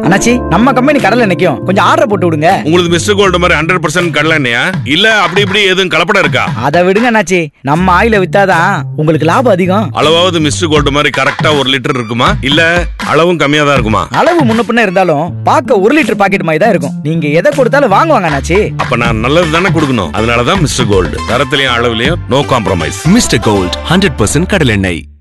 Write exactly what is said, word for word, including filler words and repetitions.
அண்ணாச்சி, நம்ம கம்பெனி கடலை எண்ணெய்க்கும் கொஞ்சம் ஆர்டர் போட்டு விடுங்க. உங்களுக்கு மிஸ்டர் கோல்டு மாதிரி ஹண்ட்ரட் பர்சன்ட் கடலை எண்ணெயா இல்ல அப்படி இப்படி எதுவும் கலப்படம் இருக்கா? அதை விடுங்க அண்ணாச்சி, நம்ம ஆயில வித்தாதான் உங்களுக்கு லாபம் அதிகம். அளவாவது மிஸ்டர் கோல்டு மாதிரி கரெக்டா ஒரு லிட்டர் இருக்குமா இல்ல அளவும் கம்மியா தான் இருக்குமா? அளவு முன்ன பின்ன இருந்தாலும் பார்க்க ஒரு லிட்டர் பாக்கெட் மாதிரி தான் இருக்கும். நீங்க எதை கொடுத்தாலும் வாங்குவாங்க அண்ணாச்சி. அப்ப நான் நல்லது தானே கொடுக்கணும். அதனாலதான் mister gold தரத்திலையும் அளவுலயும் no compromise. Mister gold hundred percent கடலெண்ணெய்.